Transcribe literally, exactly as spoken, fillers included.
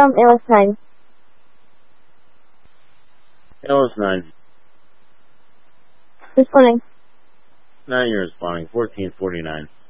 from L S nine. L S nine. Responding. Now you're responding. fourteen forty-nine.